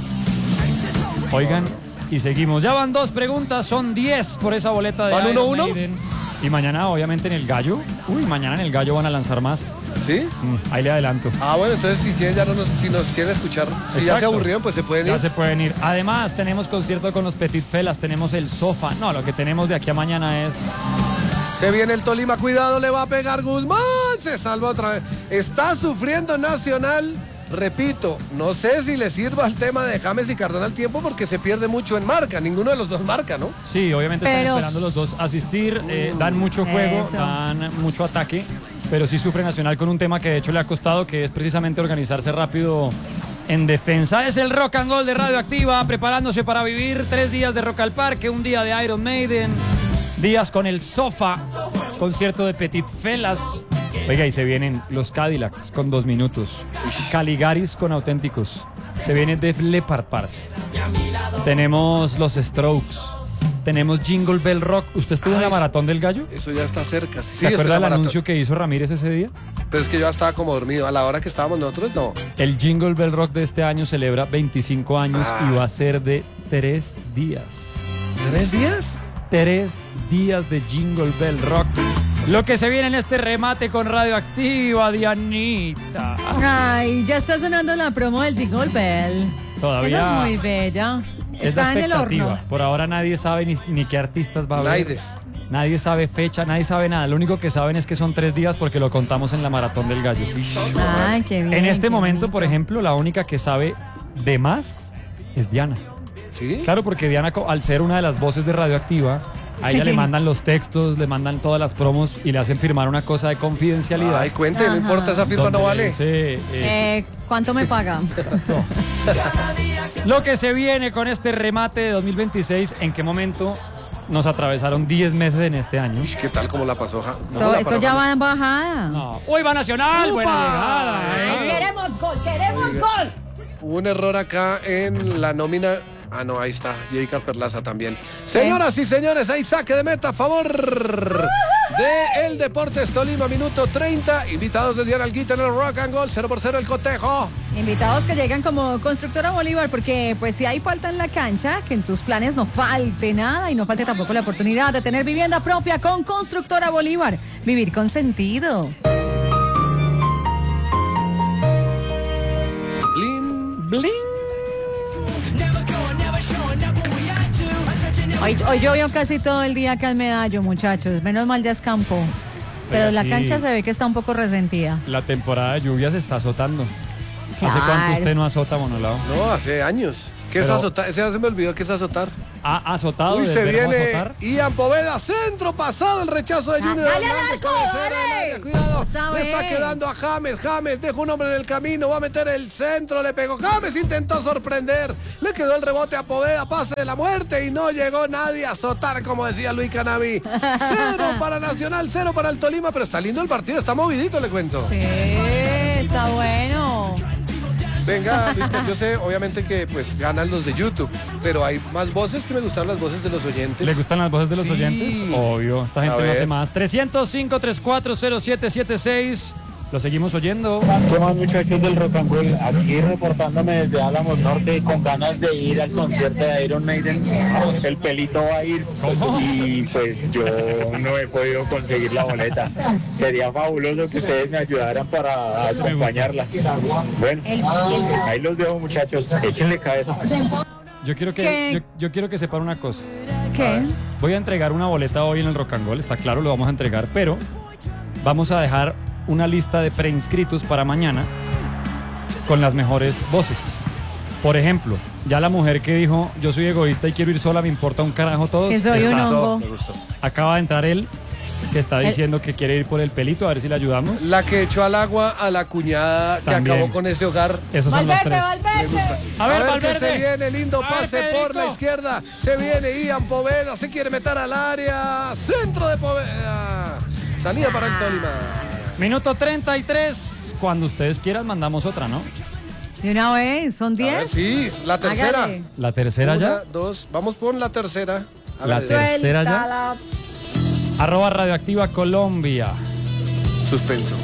Oigan, y seguimos. Ya van dos preguntas, son diez por esa boleta de ¿Van Iron uno, uno? Maiden. Y mañana, obviamente, en el Gallo. Uy, mañana en el Gallo van a lanzar más. ¿Sí? Mm, ahí le adelanto. Ah, bueno, entonces si quieren ya no nos, si nos quieren escuchar, si ya se Exacto. aburrieron, pues se pueden Ya ir. se pueden ir. Además, tenemos concierto con los Petit Felas, tenemos el sofá. No, lo que tenemos de aquí a mañana es... Se viene el Tolima, cuidado, le va a pegar Guzmán. Se salva otra vez. Está sufriendo Nacional. Repito, no sé si le sirva el tema de James y Cardona al tiempo porque se pierde mucho en marca. Ninguno de los dos marca, ¿no? Sí, obviamente están Pero- esperando los dos asistir, eh, dan mucho juego, Eso. dan mucho ataque, pero sí sufre Nacional con un tema que de hecho le ha costado, que es precisamente organizarse rápido en defensa. Es el Rock and Roll de Radioactiva, preparándose para vivir tres días de Rock al Parque, un día de Iron Maiden, días con el Sofa, concierto de Petit Felas. Oiga, y se vienen los Cadillacs con dos minutos, Caligaris con Auténticos, se viene Def Leppard, parce. Tenemos los Strokes, tenemos Jingle Bell Rock. ¿Usted estuvo en la Ay, maratón del Gallo? Eso ya está cerca. Sí, ¿Se sí, estoy en acuerda la del maratón. anuncio que hizo Ramírez ese día? Pero es que yo ya estaba como dormido. A la hora que estábamos nosotros, no. El Jingle Bell Rock de este año celebra veinticinco años Ah. y va a ser de tres días. ¿Tres días? Tres días de Jingle Bell Rock. Lo que se viene en este remate con Radioactiva, Dianita. Ay, ya está sonando la promo del Jingle Bell. Todavía Esa es muy bella. es la Está en el expectativa. horno. Por ahora nadie sabe ni, ni qué artistas va a haber. Naides. Nadie sabe fecha, nadie sabe nada. Lo único que saben es que son tres días porque lo contamos en la maratón del Gallo. Ay, qué bien. En este qué momento, bonito. por ejemplo, la única que sabe de más es Diana. ¿Sí? Claro, porque Diana, co- al ser una de las voces de Radioactiva, a ella Sí. le mandan los textos, le mandan todas las promos y le hacen firmar una cosa de confidencialidad. Ay, cuente, no Ajá. importa, esa firma donde no le vale. dice, eh, Eh, ¿Cuánto me pagan? lo que se viene con este remate de dos mil veintiséis, ¿en qué momento nos atravesaron diez meses en este año? Uy, ¿qué tal como la pasó? Ja? ¿Cómo Esto, la esto paró, ya James? va en bajada. No. ¡Uy, va Nacional! ¡Buena ¡Upa! llegada! ¿eh? Queremos gol, queremos Oiga. gol. Hubo un error acá en la nómina. Ah, no, ahí está. J. Perlaza también. Señoras y señores, hay saque de meta a favor de el Deportes Tolima, minuto treinta. Invitados de Diana Alguita en el Rock and Roll, cero por cero el cotejo. Invitados que llegan como Constructora Bolívar, porque pues si hay falta en la cancha, que en tus planes no falte nada y no falte tampoco la oportunidad de tener vivienda propia con Constructora Bolívar. Vivir con sentido. Blin. Bling. Hoy, hoy llovió casi todo el día acá en Medallo, muchachos. Menos mal ya es campo. Pero Oiga, la sí. cancha se ve que está un poco resentida. La temporada de lluvias está azotando. ¿Hace Claro. cuánto usted no azota, Monolao? No, hace años. ¿Qué Pero- es azotar? Ese ya se me olvidó que es azotar. ¿Ha azotado? Uy, del se verbo viene azotar? Ian Poveda, centro pasado, el rechazo de Junior dale al Hernández, arco, cabecera del dale. área, cuidado, Esa le está vez. quedando a James, James deja un hombre en el camino, va a meter el centro, le pegó, James intentó sorprender, le quedó el rebote a Poveda, pase de la muerte y no llegó nadie a azotar, como decía Luis Canavi. Cero para Nacional, cero para el Tolima, pero está lindo el partido, está movidito, le cuento. Sí, está bueno. Venga, Luis, que yo sé, obviamente que pues ganan los de YouTube, pero hay más voces que me gustan las voces de los oyentes. ¿Le gustan las voces de los Sí. oyentes? Obvio, esta A gente no ver. hace más. trescientos cinco, treinta y cuatro, cero siete siete seis. Lo seguimos oyendo. ¿Qué más, muchachos del Rock and Roll? Aquí reportándome desde Álamos Norte con ganas de ir al concierto de Iron Maiden. El pelito va a ir y pues yo no he podido conseguir la boleta. Sería fabuloso que ustedes me ayudaran para acompañarla. Bueno, ahí los dejo, muchachos. Échenle cabeza. Yo quiero ¿Qué? que, yo, yo quiero que sepan una cosa. ¿Qué? Voy a entregar una boleta hoy en el Rock and Roll, está claro, lo vamos a entregar, pero vamos a dejar una lista de preinscritos para mañana con las mejores voces. Por ejemplo, ya la mujer que dijo, yo soy egoísta y quiero ir sola, me importa un carajo todo. Que soy un hongo. Acaba de entrar él, que está diciendo que quiere ir por el pelito, a ver si le ayudamos. La que echó al agua a la cuñada que También. acabó con ese hogar. Esos son los tres. Me gusta. A ver, que Valverde. se viene, lindo A ver, pase Federico. por la izquierda. Se viene Ian Poveda, se quiere meter al área. Centro de Poveda. Salida para el Tolima. Minuto treinta y tres. Cuando ustedes quieran, mandamos otra, ¿no? De una vez, ¿son A ver, diez? sí, la tercera. Hágale. La tercera ya. Una, dos, vamos por la tercera. La Hágale. tercera ya. Suéltala. Arroba Radioactiva Colombia. Suspenso.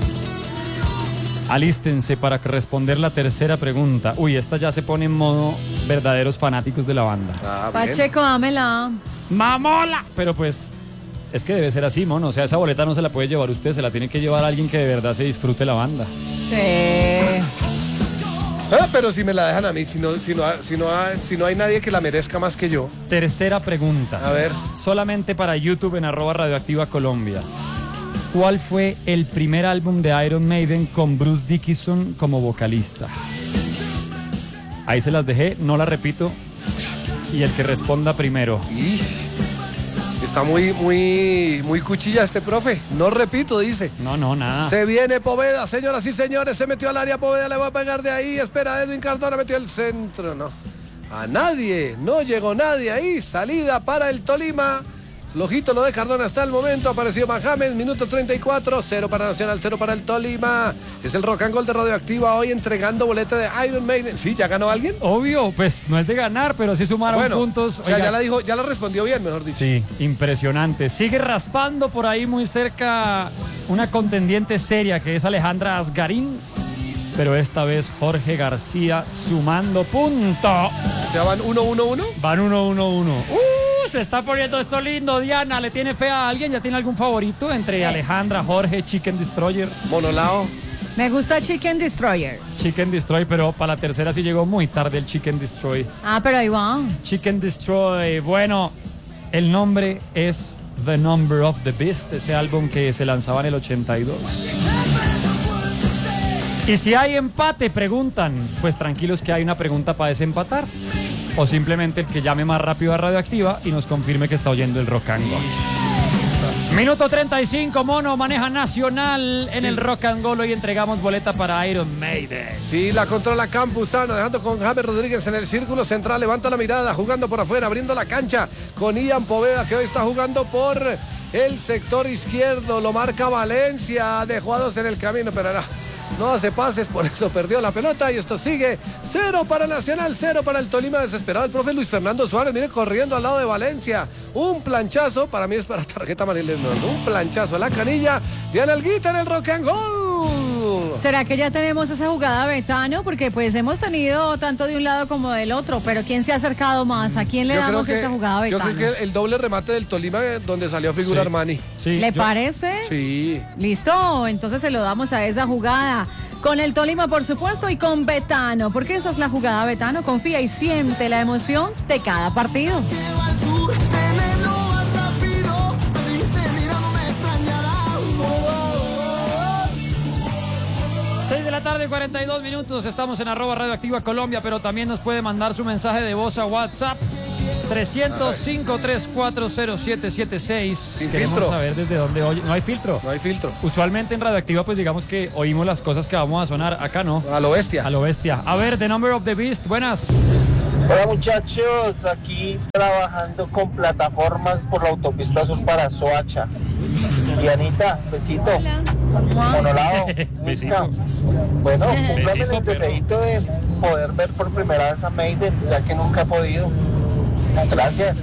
Alístense para responder la tercera pregunta. Uy, esta ya se pone en modo verdaderos fanáticos de la banda. Ah, bien. Pacheco, dámela. ¡Mamola! Pero pues, es que debe ser así, mono. O sea, esa boleta no se la puede llevar usted, se la tiene que llevar alguien que de verdad se disfrute la banda. Sí. Ah, pero si me la dejan a mí, si no, si, no, si, no, hay- si no hay nadie que la merezca más que yo. Tercera pregunta. A ver. Solamente para YouTube en arroba Radioactiva Colombia. ¿Cuál fue el primer álbum de Iron Maiden con Bruce Dickinson como vocalista? Ahí se las dejé, no la repito. Y el que responda primero. Ish. Está muy, muy, muy cuchilla este profe. No repito, dice. No, no, nada. Se viene Poveda, señoras y señores. Se metió al área Poveda, le va a pegar de ahí. Espera, Edwin Cardona metió el centro. No. A nadie. No llegó nadie ahí. Salida para el Tolima. Flojito lo de Cardona hasta el momento. Apareció Mahamed, minuto treinta y cuatro. Cero para Nacional, cero para el Tolima. Es el Rock and Roll de Radioactiva hoy entregando boleta de Iron Maiden. ¿Sí? ¿Ya ganó alguien? Obvio, pues no es de ganar, pero sí sumaron Bueno, puntos. o sea, Oiga, ya la dijo, ya la respondió bien, mejor dicho. Sí, impresionante. Sigue raspando por ahí muy cerca una contendiente seria que es Alejandra Asgarín. Pero esta vez Jorge García sumando punto. O sea, van uno, uno, uno. Van uno, uno, uno. ¡Uh! Se está poniendo esto lindo. Diana, ¿le tiene fe a alguien? ¿Ya tiene algún favorito entre Alejandra, Jorge, Chicken Destroyer? Monolao. Me gusta Chicken Destroyer. Chicken Destroy, pero para la tercera sí llegó muy tarde el Chicken Destroy. Ah, pero ahí va. Chicken Destroy. Bueno, el nombre es The Number of the Beast, ese álbum que se lanzaba en el ochenta y dos. Y si hay empate, preguntan, pues tranquilos que hay una pregunta para desempatar. O simplemente el que llame más rápido a Radioactiva y nos confirme que está oyendo el Rock and Roll. Minuto treinta y cinco, Mono maneja Nacional en Sí. el Rock and Roll. Hoy entregamos boleta para Iron Maiden. Sí, la controla Campuzano, dejando con James Rodríguez en el círculo central. Levanta la mirada, jugando por afuera, abriendo la cancha con Ian Poveda, que hoy está jugando por el sector izquierdo. Lo marca Valencia, dejó a dos en el camino, pero no, no hace pases, por eso perdió la pelota. Y esto sigue cero para Nacional, cero para el Tolima. Desesperado el profe Luis Fernando Suárez, mire, corriendo al lado de Valencia. Un planchazo, para mí es para tarjeta amarilla, no, un planchazo a la canilla de Analguita en el Rock and Roll. ¿Será que ya tenemos esa jugada, Betano? Porque pues hemos tenido tanto de un lado como del otro, pero ¿quién se ha acercado más? ¿A quién le Yo damos creo que- esa jugada, Yo Betano? creo que el doble remate del Tolima, eh, donde salió a figura Sí. Armani. Sí, ¿Le yo- parece? Sí. Listo, entonces se lo damos a esa jugada. Con el Tolima, por supuesto, y con Betano, porque esa es la jugada, Betano. Confía y siente la emoción de cada partido. seis de la tarde, cuarenta y dos minutos, estamos en arroba radioactiva Colombia, pero también nos puede mandar su mensaje de voz a WhatsApp trescientos cinco tres cuatro cero siete siete seis. Sin Queremos filtro. saber desde dónde oye. No hay filtro. No hay filtro. Usualmente en radioactiva pues digamos que oímos las cosas que vamos a sonar, acá no. A lo bestia. A lo bestia. A ver, The Number of the Beast, buenas. Hola muchachos, aquí trabajando con plataformas por la autopista sur para Soacha. Dianita, besito. Monolao, Besito. bueno, cúmplame Besito, el deseito de poder ver por primera vez a Maiden, ya que nunca he podido. Gracias.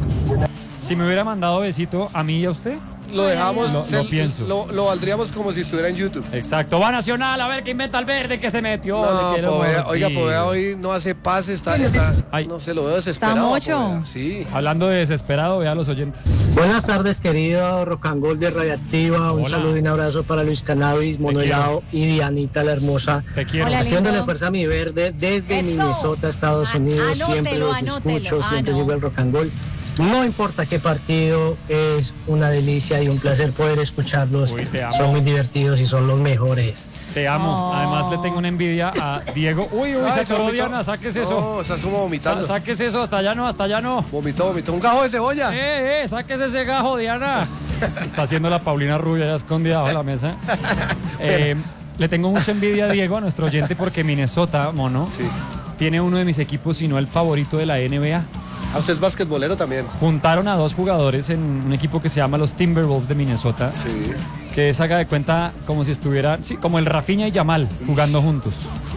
Si me hubiera mandado besito a mí y a usted, Lo dejamos, Lo- se- lo pienso. Lo, lo valdríamos como si estuviera en YouTube. exacto. Va Nacional, a ver qué inventa el verde que se metió. No, Le quiero Poveda, morir. oiga, Poveda hoy no hace pase, está, está Ay. no se lo veo desesperado. mocho. Poveda, sí. Hablando de desesperado, vea a los oyentes. Buenas tardes, querido Rock and Roll de Radioactiva. Un Hola. saludo y un abrazo para Luis Cannabis, Mono quiero. Helado y Dianita la hermosa. Te quiero. Hola, Haciéndole lindo. fuerza a mi verde desde Eso. Minnesota, Estados A- Unidos. Siempre anótelo, los anótelo. escucho, Ah, siempre no. sigo el Rock and Roll. No importa qué partido, es una delicia y un placer poder escucharlos. Uy, te amo. Son muy divertidos y son los mejores. Te amo. Oh. Además le tengo una envidia a Diego. Uy, uy, Ay, se se atoró vomitó. Diana, sáquese eso. No, estás como Sa- vomitando. sáquese eso, hasta allá no, hasta allá no. Vomitó, vomitó. Un gajo de cebolla. Eh, eh, sáquese ese gajo, Diana. Está haciendo la Paulina Rubia ya escondida bajo la mesa. Eh, le tengo mucha envidia a Diego, a nuestro oyente, porque Minnesota, mono, Sí. tiene uno de mis equipos, si no el favorito de la N B A. Ah, usted es basquetbolero también. Juntaron a dos jugadores en un equipo que se llama los Timberwolves de Minnesota, Sí. que es, haga de cuenta, como si estuvieran, sí, como el Rafinha y Yamal jugando juntos.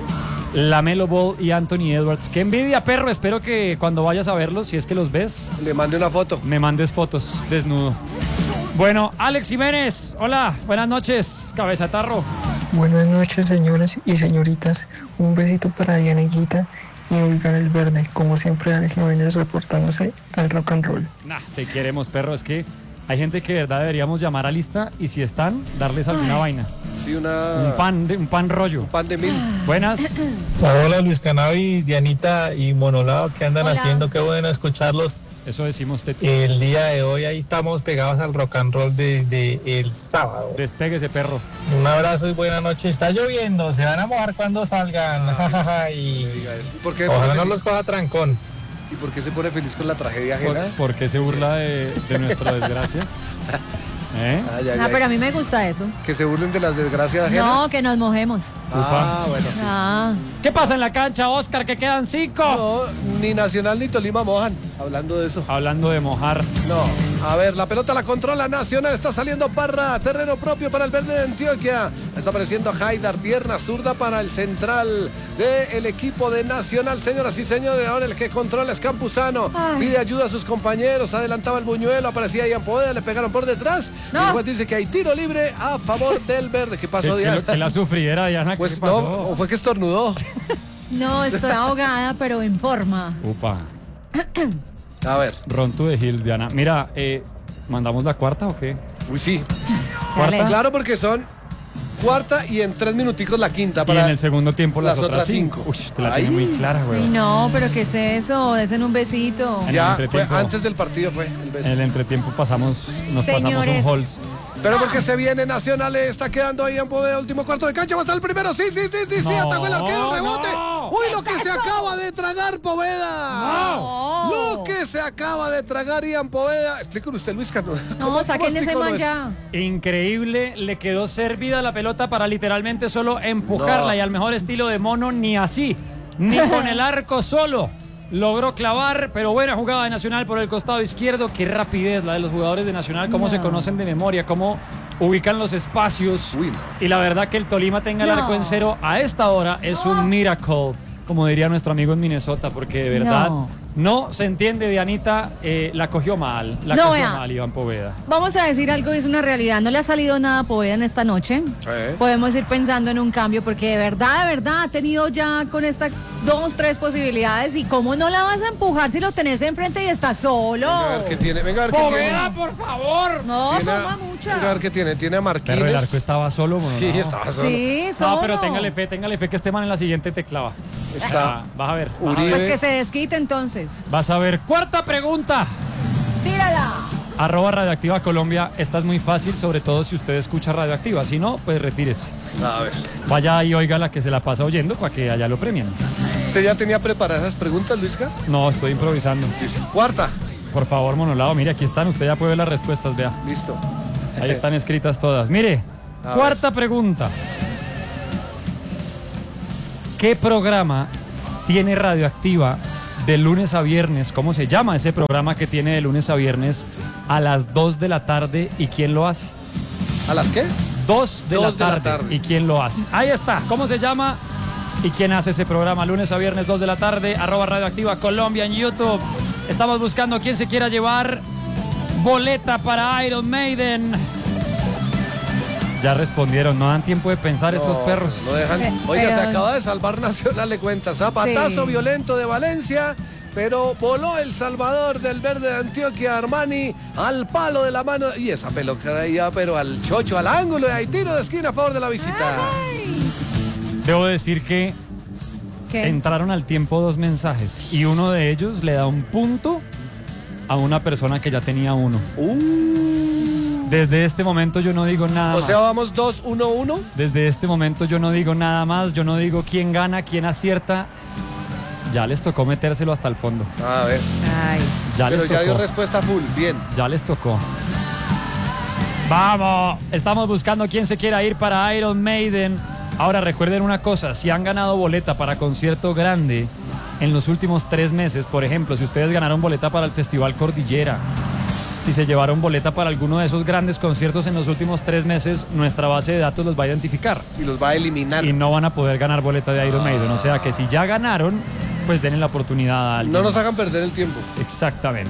LaMelo Ball y Anthony Edwards. Qué envidia, perro. Espero que cuando vayas a verlos, si es que los ves, Le mandé una foto. me mandes fotos desnudo. Bueno, Alex Jiménez, hola, buenas noches, cabeza de tarro. Buenas noches, señoras y señoritas. Un besito para Dianellita y oigan el verde. Como siempre, Alex Jiménez reportándose al rock and roll. Nah, te queremos, perro. Es que hay gente que de verdad deberíamos llamar a lista y si están, darles alguna vaina. Sí, una. Un pan, de, un pan rollo. Un pan de mil. Buenas. Hola Luis Cannabis, Dianita y Monolao, ¿qué andan Hola. haciendo? Qué bueno escucharlos. Eso decimos, te El día de hoy ahí estamos pegados al rock and roll desde el sábado. Despéguese, perro. Un abrazo y buena noche. Está lloviendo, se van a mojar cuando salgan. y ¿Por qué, ojalá por no qué los coja trancón. ¿Y por qué se pone feliz con la tragedia ¿Por, ajena? por qué se burla de, de nuestra desgracia? ¿Eh? Ay, ay, No, ay. pero a mí me gusta eso. Que se burlen de las desgracias ajenas. No, que nos mojemos. Ah, bueno, sí. Ah. ¿Qué pasa en la cancha, Oscar? Que quedan cinco. No, ni Nacional ni Tolima mojan. Hablando de eso. Hablando de mojar. No. A ver, la pelota la controla Nacional. Está saliendo Parra. Terreno propio para el verde de Antioquia. Está apareciendo Haidar. Pierna zurda para el central del equipo de Nacional. Señoras y señores, ahora el que controla es Campuzano. Ay. Pide ayuda a sus compañeros. Adelantaba el buñuelo. Aparecía Ian Poveda. Le pegaron por detrás. No. Y el juez dice que hay tiro libre a favor del verde. ¿Qué Que, pasó, que Diana? lo- que la sufriera, Diana. ¿qué Pues pasó? no, o fue que estornudó. No, estoy ahogada, pero en forma. Upa. A ver. Ron to the Hills, Diana. Mira, eh, ¿mandamos la cuarta o qué? Uy, sí. ¿Cuarta? Claro, porque son cuarta y en tres minuticos la quinta. Y Para en el segundo tiempo las, las otras otras cinco. cinco. Uy, te la Ay. tiene muy clara, Ay, güey. no, pero ¿qué es eso? Desen un besito. En el Ya fue entretiempo. antes del partido fue el beso. En el entretiempo pasamos, nos Señores. pasamos un Halls. Pero porque se viene Nacional, le está quedando ahí en poder, último cuarto de cancha, va a estar el primero, sí, sí, sí, sí, sí, No, atacó el arquero, rebote. no. Uy, lo que se acaba de tragar Poveda. No. Lo que se acaba de tragar Ian Poveda. Explíqueme usted, Luis Cano. No, saquen ese man ya. Increíble, le quedó servida la pelota para literalmente solo empujarla No. y al mejor estilo de Mono ni así, ni con el arco solo. Logró clavar, pero buena jugada de Nacional por el costado izquierdo. Qué rapidez la de los jugadores de Nacional, cómo No. se conocen de memoria, cómo ubican los espacios. Uy, no. Y la verdad que el Tolima tenga el No. arco en cero a esta hora es un miracle, como diría nuestro amigo en Minnesota, porque de verdad no, No. se entiende, Dianita, eh, la cogió mal, la No, cogió vea. mal Iván Poveda. Vamos a decir algo, es una realidad. No le ha salido nada a Poveda en esta noche. Eh. Podemos ir pensando en un cambio, porque de verdad, de verdad, ha tenido ya con estas dos, tres posibilidades. ¿Y cómo no la vas a empujar si lo tenés enfrente y estás solo? Venga, a ver qué tiene, venga a ver qué tiene. Poveda, por favor. No, Tiene a- forma mucha. venga a ver qué tiene, tiene a Marquínez. Pero el arco estaba solo, bueno, Sí, no. estaba solo. Sí, solo. No, pero téngale fe, téngale fe que este man en la siguiente te clava. Está Ah, vas a ver. Vas a Uribe. ver. Pues que se desquite entonces. Vas a ver. Cuarta pregunta. Tírala. Arroba Radioactiva Colombia. Esta es muy fácil, sobre todo si usted escucha Radioactiva. Si no, pues retírese. A ver. Vaya y oiga la que se la pasa oyendo para que allá lo premien. ¿Usted ya tenía preparadas esas preguntas, Luisca? No, estoy improvisando. Listo. Cuarta. Por favor, monolado, mire, aquí están. Usted ya puede ver las respuestas, vea. Listo. Ahí están escritas todas. Mire, A cuarta pregunta. ¿Qué programa tiene Radioactiva de lunes a viernes? ¿Cómo se llama ese programa que tiene de lunes a viernes a las dos de la tarde y quién lo hace? ¿A las qué? dos de, Dos la, de tarde, la tarde. y quién lo hace. Ahí está. ¿Cómo se llama? ¿Y quién hace ese programa? Lunes a viernes, dos de la tarde, arroba Radioactiva Colombia en YouTube. Estamos buscando quién se quiera llevar boleta para Iron Maiden. Ya respondieron, no dan tiempo de pensar No, estos perros. No dejan. Pe- Oiga, se pero- acaba de salvar Nacional, le cuenta. Zapatazo Sí. violento de Valencia, pero voló el Salvador del verde de Antioquia, Armani, al palo de la mano. Y esa pelota ya, pero al chocho, al ángulo, y hay tiro de esquina a favor de la visita. Debo decir que ¿Qué? entraron al tiempo dos mensajes y uno de ellos le da un punto a una persona que ya tenía uno. Desde este momento yo no digo nada Uh. O más. sea, vamos dos uno uno. Desde este momento yo no digo nada más, yo no digo quién gana, quién acierta. Ya les tocó metérselo hasta el fondo. A ver. Ay. Ya Pero les ya dio tocó. respuesta full. Bien. Ya les tocó. Vamos, estamos buscando quién se quiera ir para Iron Maiden. Ahora recuerden una cosa, si han ganado boleta para concierto grande en los últimos tres meses, por ejemplo, si ustedes ganaron boleta para el Festival Cordillera, si se llevaron boleta para alguno de esos grandes conciertos en los últimos tres meses, nuestra base de datos los va a identificar. Y los va a eliminar. Y no van a poder ganar boleta de Iron Maiden. O sea que si ya ganaron, pues denle la oportunidad a alguien No nos más. hagan perder el tiempo. Exactamente.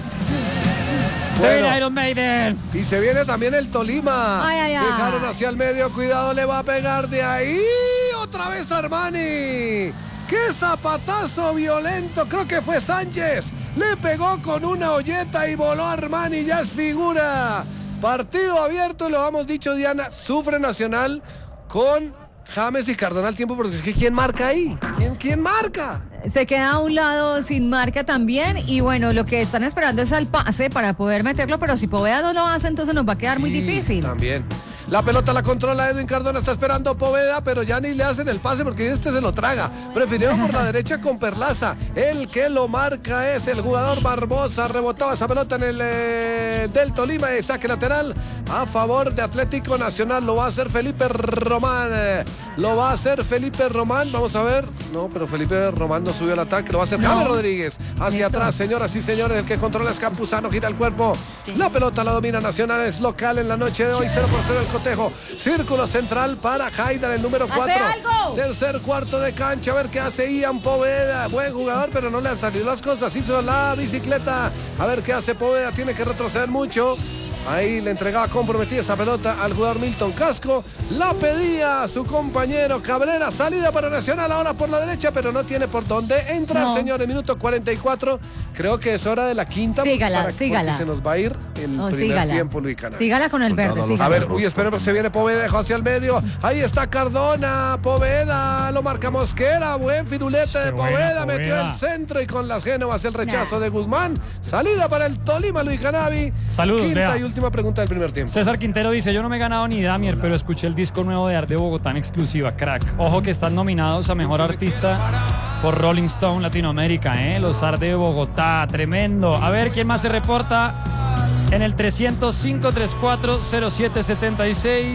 Se Bueno. viene Iron Maiden. Y se viene también el Tolima. Ay, ay, ay. Dejaron hacia el medio, cuidado, le va a pegar de ahí. Otra vez Armani. ¡Qué zapatazo violento! Creo que fue Sánchez. Le pegó con una olleta y voló Armani, ya es figura. Partido abierto, lo hemos dicho, Diana. Sufre Nacional con James y Cardona al tiempo, porque es que ¿quién marca ahí? ¿Quién, quién marca? Se queda a un lado sin marca también y bueno, lo que están esperando es al pase para poder meterlo, pero si Poveda no lo hace, entonces nos va a quedar muy Sí, difícil. También. La pelota la controla Edwin Cardona, está esperando Poveda, pero ya ni le hacen el pase porque este se lo traga. Prefirieron por la derecha con Perlaza. El que lo marca es el jugador Barbosa. Rebotaba esa pelota en el eh, del Tolima de saque lateral a favor de Atlético Nacional. Lo va a hacer Felipe Román. Eh, Lo va a hacer Felipe Román. Vamos a ver. No, pero Felipe Román no subió al ataque. Lo va a hacer No. James Rodríguez. Hacia Eso. atrás, señoras y señores. El que controla es Campuzano. Gira el cuerpo. La pelota la domina Nacional. Es local en la noche de hoy. cero por cero el cotejo. Círculo central para Haidar, el número ¡Hace cuatro. algo! Tercer cuarto de cancha. A ver qué hace Ian Poveda. Buen jugador, pero no le han salido las cosas. Hizo la bicicleta. A ver qué hace Poveda. Tiene que retroceder mucho. Ahí le entregaba comprometida esa pelota al jugador Milton Casco. La pedía a su compañero Cabrera. Salida para Nacional ahora por la derecha, pero no tiene por dónde entrar, No. señores. Minuto cuarenta y cuatro. Creo que es hora de la quinta. Sígala, para- sígala. Porque se nos va a ir el Oh, primer sígala. tiempo, Luis Canal. Sígala con el verde, A sígala. ver, uy, esperemos, se viene Poveda, dejó hacia el medio. Ahí está Cardona, Poveda, lo marca Mosquera. Buen firulete de Qué buena, Poveda, metió Poveda. el centro y con las Génovas el rechazo de Guzmán. Salida para el Tolima, Luis Canavi. Saludos, Quinta vea. y última pregunta del primer tiempo. César Quintero dice, yo no me he ganado ni Damier, pero escuché el disco nuevo de Arde Bogotá en exclusiva, crack. Ojo que están nominados a Mejor Artista por Rolling Stone Latinoamérica, ¿eh? Los Arde Bogotá, tremendo. A ver, ¿quién más se reporta? En el trescientos cinco, treinta y cuatro, cero siete setenta y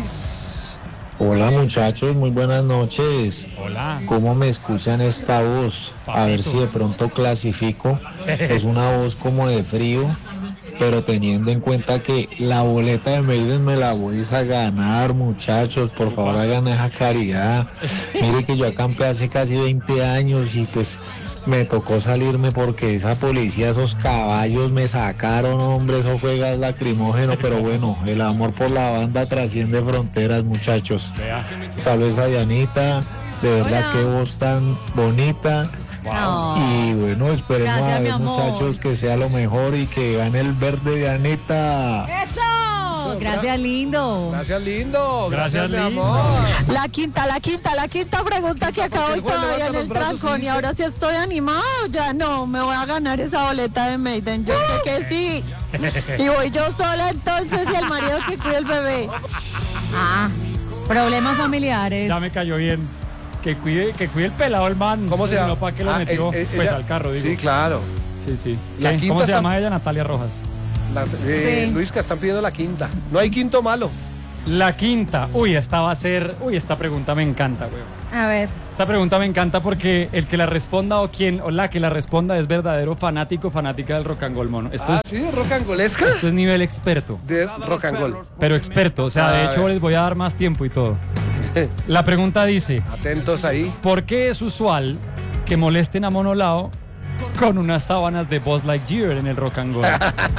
seis. Hola muchachos, muy buenas noches. Hola. ¿Cómo me escuchan esta voz? A ver si de pronto clasifico. Es una voz como de frío, pero teniendo en cuenta que la boleta de Maiden me la voy a ganar, muchachos. Por favor, hagan esa caridad. Mire que yo acampé hace casi veinte años y pues me tocó salirme porque esa policía, esos caballos me sacaron, hombre, eso fue gas lacrimógeno, pero bueno, el amor por la banda trasciende fronteras, muchachos. Saludos a Dianita, de verdad Hola. qué voz tan bonita. No. Y bueno, esperemos Gracias, a mi ver, amor. muchachos, que sea lo mejor y que gane el verde, Dianita. ¡Eso! Gra- gracias, lindo. Gracias, lindo. Gracias, Gracias, mi lindo. amor. La quinta, la quinta, la quinta pregunta que acabo porque y el juez todavía levanta en los el brazos y trancón y dice- ahora sí estoy animado, ya no, me voy a ganar esa boleta de Maiden, yo sé que sí. Y voy yo sola entonces y el marido que cuida el bebé. Ah, problemas familiares. Ya me cayó bien. Que cuide, que cuide el pelado el man. ¿Cómo se llama? No, ¿para qué lo Ah, metió? eh, eh, pues ella- al carro, digo. Sí, claro. Sí, sí. La ¿Qué? quinta ¿Cómo se está- llama ella? Natalia Rojas. La, eh, Sí. Luisca, están pidiendo la quinta. No hay quinto malo. La quinta. Uy, esta va a ser... Uy, esta pregunta me encanta, güey. A ver. Esta pregunta me encanta porque el que la responda o quien o la que la responda es verdadero fanático, fanática del rock and roll, mono. Esto, Ah, es, sí, rock and rollesca. esto es nivel experto. De rock and roll. Pero experto, o sea, A de hecho ver. les voy a dar más tiempo y todo. La pregunta dice, Atentos ahí. ¿por qué es usual que molesten a Mono Lao con unas sábanas de Buzz Lightyear en el rock and roll?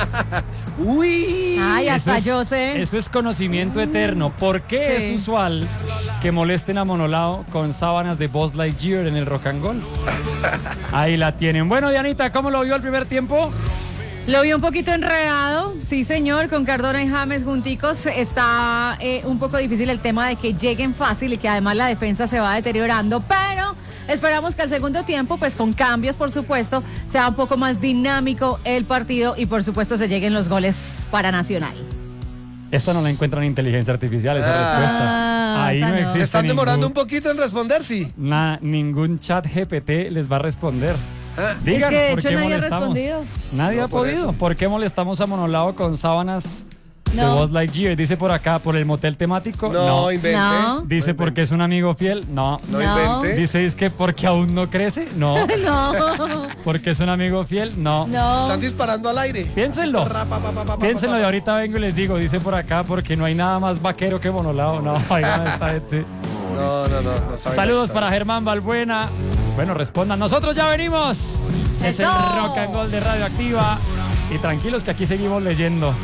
Uy. Ay, hasta es, yo sé. Eso es conocimiento eterno. ¿Por qué Sí. es usual que molesten a Mono Lao con sábanas de Buzz Lightyear en el rock and roll? Ahí la tienen. Bueno, Dianita, ¿cómo lo vio el primer tiempo? Lo vi un poquito enredado, sí señor, con Cardona y James junticos. Está eh, un poco difícil el tema de que lleguen fácil y que además la defensa se va deteriorando, pero esperamos que al segundo tiempo, pues con cambios por supuesto, sea un poco más dinámico el partido y por supuesto se lleguen los goles para Nacional. Esta no la encuentran en inteligencia artificial, esa Ah. respuesta. Ahí esa no no. existe Se están demorando un ningún, poquito en responder, sí. na- ningún chat G P T les va a responder. Ah, Digan, Es que de ¿por hecho qué nadie ha molestamos? respondido. Nadie No, ha por podido. eso. ¿Por qué molestamos a Monolao con sábanas de No. Buzz Lightyear? Dice por acá, ¿por el motel temático? no, invente. No. Dice No porque es un amigo fiel. No. No, No. invente. Dice es que porque aún no crece. No. No, Porque es un amigo fiel. No. no. Están disparando al aire. Piénsenlo. Ra, pa, pa, pa, pa, Piénsenlo pa, y pa. ahorita vengo y les digo, dice por acá, porque no hay nada más vaquero que Monolao. No, oigan a esta gente. No, no, no. no saben Saludos esta. para Germán Balbuena. Bueno, respondan. Nosotros ya venimos. Es el ¡Eso! Rock and Roll de Radioactiva. Y tranquilos que aquí seguimos leyendo.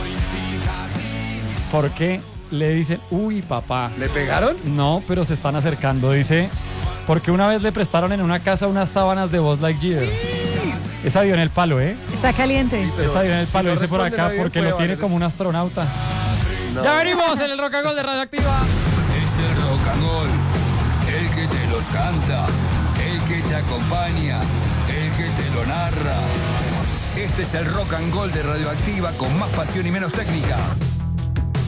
¿Por qué le dicen, uy, papá? ¿Le pegaron? No, pero se están acercando. Dice, porque una vez le prestaron en una casa unas sábanas de Buzz Lightyear. Esa dio en el palo, ¿eh? Está caliente. Pero Esa dio en el si palo, no dice por responde acá, nadie, porque puede lo tiene valer como eso. un astronauta. No. Ya venimos en el Rock and Roll de Radioactiva. Es el rock and roll, el que te los canta, el que te acompaña, el que te lo narra. Este es el rock and roll de Radioactiva con más pasión y menos técnica.